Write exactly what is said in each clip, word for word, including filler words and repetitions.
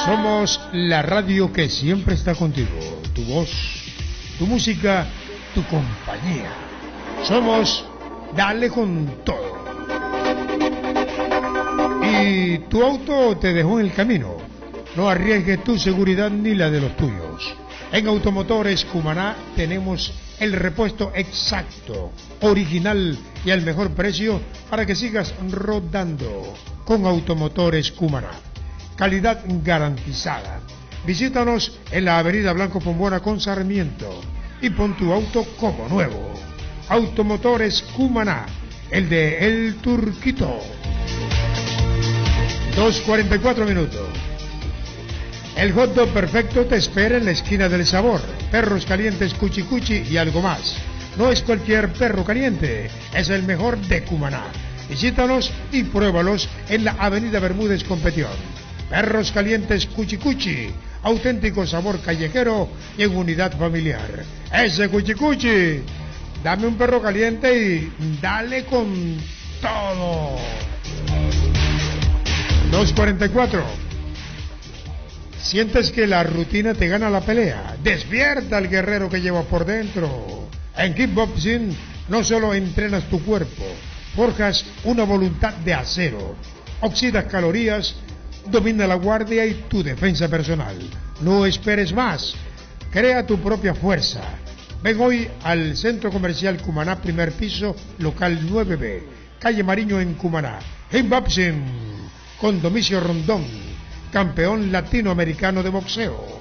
Somos la radio que siempre está contigo, tu voz, tu música, tu compañía. Somos Dale con Todo. Y tu auto te dejó en el camino. No arriesgues tu seguridad ni la de los tuyos. En Automotores Cumaná tenemos el repuesto exacto, original y al mejor precio para que sigas rodando con Automotores Cumaná. Calidad garantizada. Visítanos en la avenida Blanco Pombola con Sarmiento y pon tu auto como nuevo. Automotores Cumaná, el de El Turquito. dos cuarenta y cuatro minutos. El hot dog perfecto te espera en la esquina del sabor. Perros calientes Cuchi Cuchi y algo más. No es cualquier perro caliente, es el mejor de Cumaná. Visítanos y pruébalos en la avenida Bermúdez con Petión. Perros calientes Cuchi Cuchi, auténtico sabor callejero y en unidad familiar. Ese Cuchi Cuchi, dame un perro caliente y dale con todo. dos cuarenta y cuatro. ¿Sientes que la rutina te gana la pelea? Despierta al guerrero que llevas por dentro. En Kickboxing no solo entrenas tu cuerpo, forjas una voluntad de acero, oxidas calorías, domina la guardia y tu defensa personal. No esperes más. Crea tu propia fuerza. Ven hoy al Centro Comercial Cumaná, primer piso, local nueve B, calle Mariño en Cumaná. Kickboxing con Domicio Rondón, campeón latinoamericano de boxeo.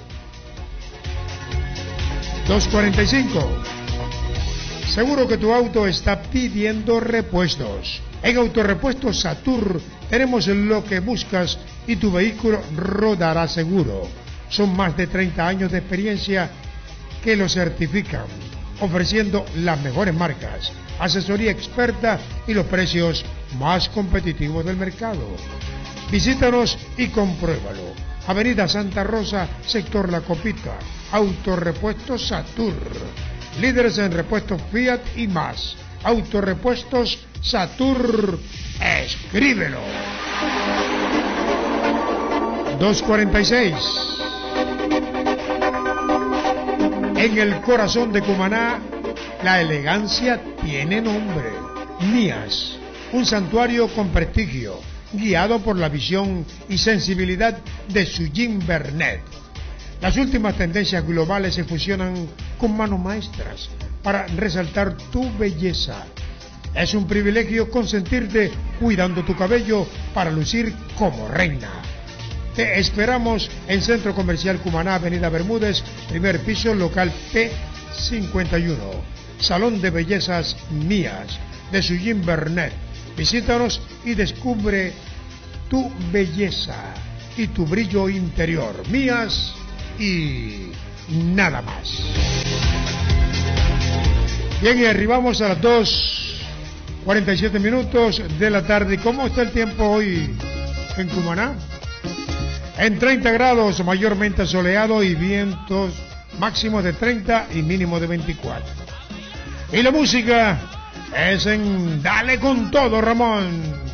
dos cuarenta y cinco. Seguro que tu auto está pidiendo repuestos. En Autorepuestos Satur tenemos lo que buscas y tu vehículo rodará seguro. Son más de treinta años de experiencia que lo certifican, ofreciendo las mejores marcas, asesoría experta y los precios más competitivos del mercado. Visítanos y compruébalo. Avenida Santa Rosa, sector La Copita. Autorepuestos Satur. Líderes en repuestos Fiat y más. Autorepuestos Satur. Escríbelo. dos cuarenta y seis. En el corazón de Cumaná, la elegancia tiene nombre. Mías, un santuario con prestigio, guiado por la visión y sensibilidad de Sujin Bernet. Las últimas tendencias globales se fusionan con manos maestras para resaltar tu belleza. Es un privilegio consentirte cuidando tu cabello para lucir como reina. Te esperamos en Centro Comercial Cumaná, avenida Bermúdez, primer piso, local P cincuenta y uno. Salón de Bellezas Mías, de Sujin Bernet. Visítanos y descubre tu belleza y tu brillo interior. Mías y nada más. Bien, y arribamos a las dos cuarenta y siete minutos de la tarde. ¿Cómo está el tiempo hoy en Cumaná? En treinta grados, mayormente soleado y vientos máximos de treinta y mínimo de veinticuatro. Y la música es en Dale con Todo, Ramón.